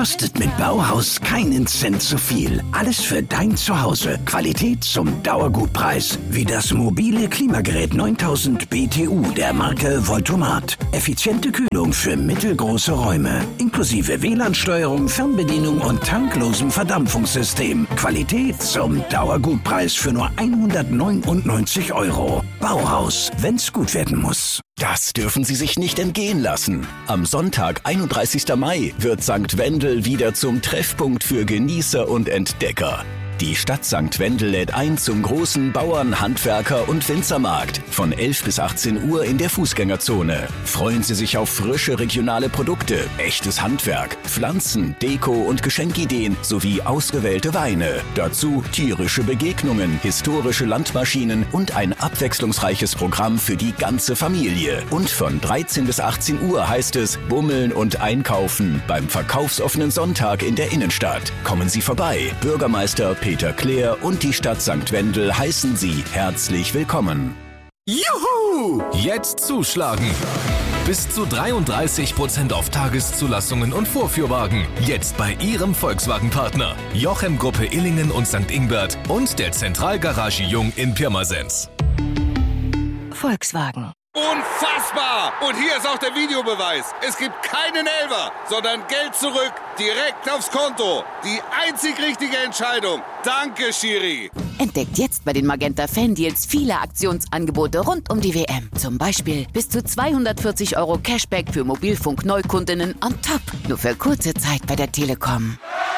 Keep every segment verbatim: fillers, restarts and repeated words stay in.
Kostet mit Bauhaus keinen Cent zu viel. Alles für dein Zuhause. Qualität zum Dauergutpreis. Wie das mobile Klimagerät neuntausend B T U der Marke Voltomat. Effiziente Kühlung für mittelgroße Räume. Inklusive W L A N-Steuerung, Fernbedienung und tanklosem Verdampfungssystem. Qualität zum Dauergutpreis für nur hundertneunundneunzig Euro. Bauhaus, wenn's gut werden muss. Das dürfen Sie sich nicht entgehen lassen. Am Sonntag, einunddreißigsten Mai, wird Sankt Wendel wieder zum Treffpunkt für Genießer und Entdecker. Die Stadt Sankt Wendel lädt ein zum großen Bauern-, Handwerker- und Winzermarkt von elf bis achtzehn Uhr in der Fußgängerzone. Freuen Sie sich auf frische regionale Produkte, echtes Handwerk, Pflanzen, Deko und Geschenkideen sowie ausgewählte Weine. Dazu tierische Begegnungen, historische Landmaschinen und ein abwechslungsreiches Programm für die ganze Familie. Und von dreizehn bis achtzehn Uhr heißt es Bummeln und Einkaufen beim verkaufsoffenen Sonntag in der Innenstadt. Kommen Sie vorbei. Bürgermeister Peter Kleer und die Stadt Sankt Wendel heißen Sie herzlich willkommen. Juhu! Jetzt zuschlagen! Bis zu dreiunddreißig Prozent auf Tageszulassungen und Vorführwagen. Jetzt bei Ihrem Volkswagen-Partner. Jochem Gruppe Illingen und Sankt Ingbert und der Zentralgarage Jung in Pirmasens. Volkswagen. Unfassbar! Und hier ist auch der Videobeweis. Es gibt keinen Elfer, sondern Geld zurück, direkt aufs Konto. Die einzig richtige Entscheidung. Danke, Schiri. Entdeckt jetzt bei den Magenta Fan-Deals viele Aktionsangebote rund um die W M. Zum Beispiel bis zu zweihundertvierzig Euro Cashback für Mobilfunk-Neukundinnen on top. Nur für kurze Zeit bei der Telekom.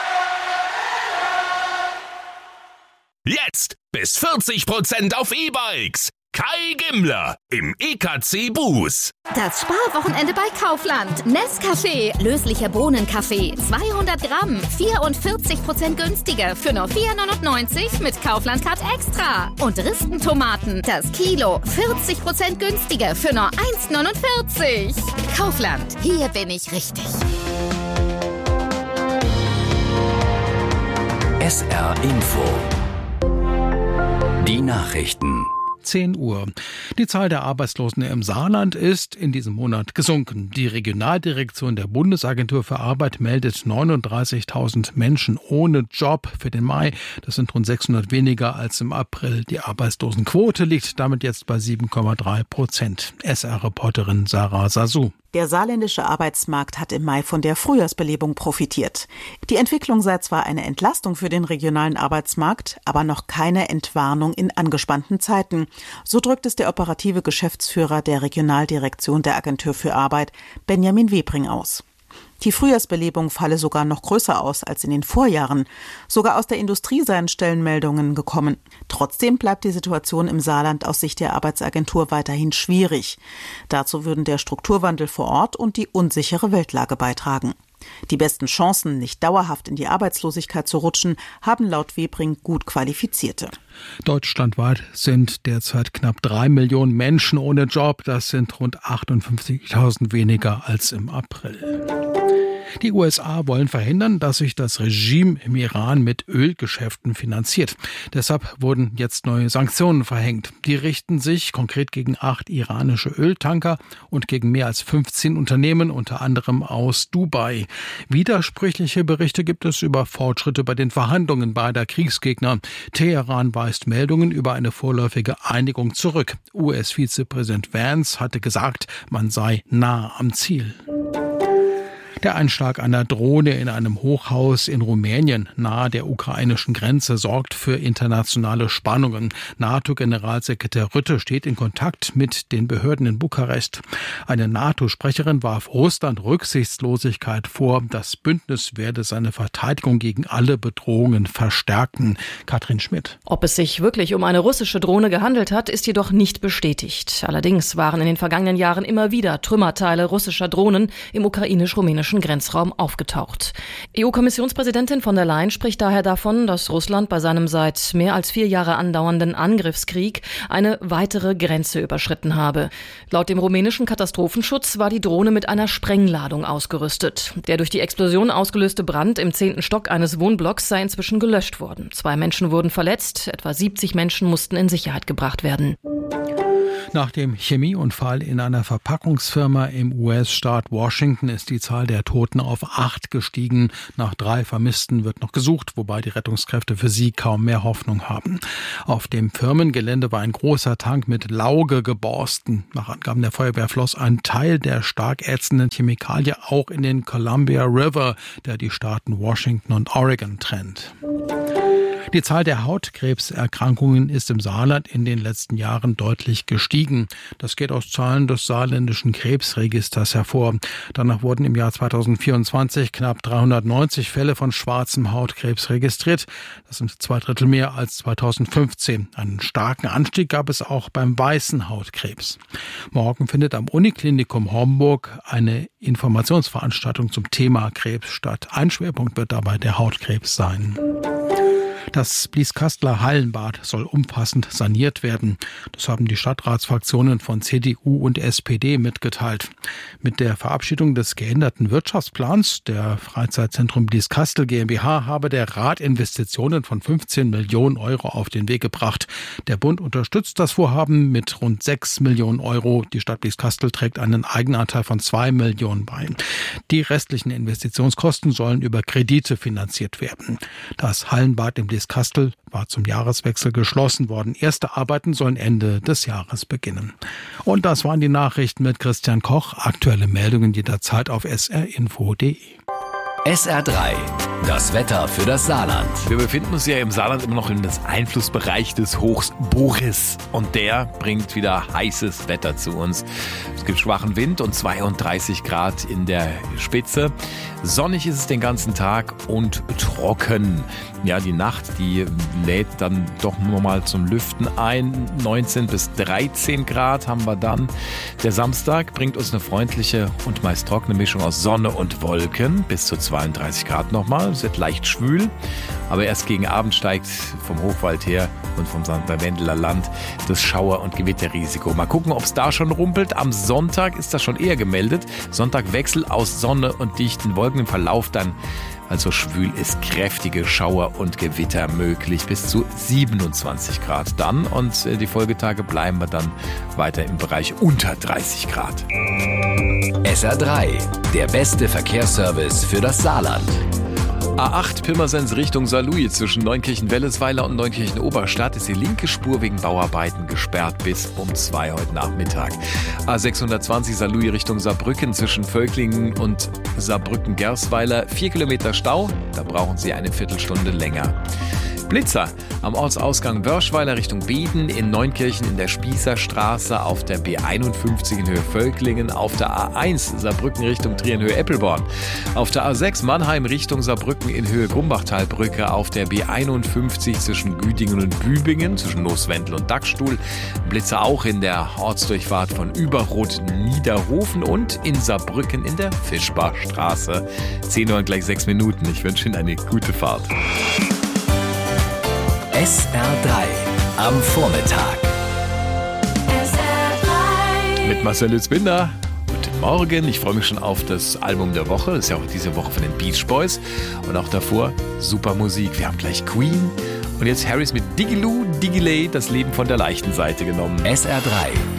Jetzt bis vierzig Prozent auf E-Bikes. Kai Gimmler im E K C Buß. Das Sparwochenende bei Kaufland. Nescafé, löslicher Bohnenkaffee, zweihundert Gramm, vierundvierzig Prozent günstiger für nur vier neunundneunzig mit Kaufland Card Extra. Und Ristentomaten, das Kilo, vierzig Prozent günstiger für nur eins neunundvierzig. Kaufland, hier bin ich richtig. S R Info. Die Nachrichten. zehn Uhr. Die Zahl der Arbeitslosen im Saarland ist in diesem Monat gesunken. Die Regionaldirektion der Bundesagentur für Arbeit meldet neununddreißigtausend Menschen ohne Job für den Mai. Das sind rund sechshundert weniger als im April. Die Arbeitslosenquote liegt damit jetzt bei sieben Komma drei Prozent. S R-Reporterin Sarah Sasu. Der saarländische Arbeitsmarkt hat im Mai von der Frühjahrsbelebung profitiert. Die Entwicklung sei zwar eine Entlastung für den regionalen Arbeitsmarkt, aber noch keine Entwarnung in angespannten Zeiten. So drückt es der operative Geschäftsführer der Regionaldirektion der Agentur für Arbeit, Benjamin Webring, aus. Die Frühjahrsbelebung falle sogar noch größer aus als in den Vorjahren. Sogar aus der Industrie seien Stellenmeldungen gekommen. Trotzdem bleibt die Situation im Saarland aus Sicht der Arbeitsagentur weiterhin schwierig. Dazu würden der Strukturwandel vor Ort und die unsichere Weltlage beitragen. Die besten Chancen, nicht dauerhaft in die Arbeitslosigkeit zu rutschen, haben laut Webring gut Qualifizierte. Deutschlandweit sind derzeit knapp drei Millionen Menschen ohne Job. Das sind rund achtundfünfzigtausend weniger als im April. Die U S A wollen verhindern, dass sich das Regime im Iran mit Ölgeschäften finanziert. Deshalb wurden jetzt neue Sanktionen verhängt. Die richten sich konkret gegen acht iranische Öltanker und gegen mehr als fünfzehn Unternehmen, unter anderem aus Dubai. Widersprüchliche Berichte gibt es über Fortschritte bei den Verhandlungen beider Kriegsgegner. Teheran weist Meldungen über eine vorläufige Einigung zurück. U S-Vizepräsident Vance hatte gesagt, man sei nah am Ziel. Der Einschlag einer Drohne in einem Hochhaus in Rumänien nahe der ukrainischen Grenze sorgt für internationale Spannungen. NATO-Generalsekretär Rutte steht in Kontakt mit den Behörden in Bukarest. Eine NATO-Sprecherin warf Russland Rücksichtslosigkeit vor. Das Bündnis werde seine Verteidigung gegen alle Bedrohungen verstärken. Katrin Schmidt. Ob es sich wirklich um eine russische Drohne gehandelt hat, ist jedoch nicht bestätigt. Allerdings waren in den vergangenen Jahren immer wieder Trümmerteile russischer Drohnen im ukrainisch-rumänischen Grenzraum aufgetaucht. E U-Kommissionspräsidentin von der Leyen spricht daher davon, dass Russland bei seinem seit mehr als vier Jahre andauernden Angriffskrieg eine weitere Grenze überschritten habe. Laut dem rumänischen Katastrophenschutz war die Drohne mit einer Sprengladung ausgerüstet. Der durch die Explosion ausgelöste Brand im zehnten Stock eines Wohnblocks sei inzwischen gelöscht worden. Zwei Menschen wurden verletzt, etwa siebzig Menschen mussten in Sicherheit gebracht werden. Nach dem Chemieunfall in einer Verpackungsfirma im U S-Staat Washington ist die Zahl der Toten auf acht gestiegen. Nach drei Vermissten wird noch gesucht, wobei die Rettungskräfte für sie kaum mehr Hoffnung haben. Auf dem Firmengelände war ein großer Tank mit Lauge geborsten. Nach Angaben der Feuerwehr floss ein Teil der stark ätzenden Chemikalie auch in den Columbia River, der die Staaten Washington und Oregon trennt. Die Zahl der Hautkrebserkrankungen ist im Saarland in den letzten Jahren deutlich gestiegen. Das geht aus Zahlen des saarländischen Krebsregisters hervor. Danach wurden im Jahr zweitausendvierundzwanzig knapp dreihundertneunzig Fälle von schwarzem Hautkrebs registriert. Das sind zwei Drittel mehr als zweitausendfünfzehn. Einen starken Anstieg gab es auch beim weißen Hautkrebs. Morgen findet am Uniklinikum Homburg eine Informationsveranstaltung zum Thema Krebs statt. Ein Schwerpunkt wird dabei der Hautkrebs sein. Das Blieskastler Hallenbad soll umfassend saniert werden. Das haben die Stadtratsfraktionen von C D U und S P D mitgeteilt. Mit der Verabschiedung des geänderten Wirtschaftsplans der Freizeitzentrum Blieskastel GmbH habe der Rat Investitionen von fünfzehn Millionen Euro auf den Weg gebracht. Der Bund unterstützt das Vorhaben mit rund sechs Millionen Euro. Die Stadt Blieskastel trägt einen Eigenanteil von zwei Millionen bei. Die restlichen Investitionskosten sollen über Kredite finanziert werden. Das Hallenbad im Blieskastel war zum Jahreswechsel geschlossen worden. Erste Arbeiten sollen Ende des Jahres beginnen. Und das waren die Nachrichten mit Christian Koch. Aktuelle Meldungen jederzeit auf s r info punkt d e. S R drei, das Wetter für das Saarland. Wir befinden uns ja im Saarland immer noch in das Einflussbereich des Hochs Boris. Und der bringt wieder heißes Wetter zu uns. Es gibt schwachen Wind und zweiunddreißig Grad in der Spitze. Sonnig ist es den ganzen Tag und trocken. Ja, die Nacht, die lädt dann doch nur mal zum Lüften ein. neunzehn bis dreizehn Grad haben wir dann. Der Samstag bringt uns eine freundliche und meist trockene Mischung aus Sonne und Wolken. Bis zu zweiunddreißig Grad nochmal. Es wird leicht schwül. Aber erst gegen Abend steigt vom Hochwald her und vom Wendeler Land das Schauer- und Gewitterrisiko. Mal gucken, ob es da schon rumpelt. Am Sonntag ist das schon eher gemeldet. Sonntagwechsel aus Sonne und dichten Wolken im Verlauf dann. Also schwül ist kräftige Schauer und Gewitter möglich, bis zu siebenundzwanzig Grad dann. Und die Folgetage bleiben wir dann weiter im Bereich unter dreißig Grad. S R drei, der beste Verkehrsservice für das Saarland. A acht Pirmasens Richtung Saarlouis zwischen Neunkirchen-Wellesweiler und Neunkirchen-Oberstadt ist die linke Spur wegen Bauarbeiten gesperrt bis um zwei heute Nachmittag. A sechshundertzwanzig Saarlouis Richtung Saarbrücken zwischen Völklingen und Saarbrücken-Gersweiler vier Kilometer Stau, da brauchen Sie eine Viertelstunde länger. Blitzer am Ortsausgang Wörschweiler Richtung Beden, in Neunkirchen in der Spießerstraße, auf der B einundfünfzig in Höhe Völklingen, auf der A eins Saarbrücken Richtung Trier in Höhe Eppelborn, auf der A sechs Mannheim Richtung Saarbrücken in Höhe Grumbachtalbrücke, auf der B einundfünfzig zwischen Güdingen und Bübingen, zwischen Loswendel und Dachstuhl, Blitzer auch in der Ortsdurchfahrt von Überrot-Niederhofen und in Saarbrücken in der Fischbachstraße. zehn Uhr und gleich sechs Minuten. Ich wünsche Ihnen eine gute Fahrt. S R drei am Vormittag. S R drei mit Marcel Lützbinder. Guten Morgen. Ich freue mich schon auf das Album der Woche. Das ist ja auch diese Woche von den Beach Boys. Und auch davor super Musik. Wir haben gleich Queen. Und jetzt Harris mit Digiloo, Digiley, das Leben von der leichten Seite genommen. S R drei,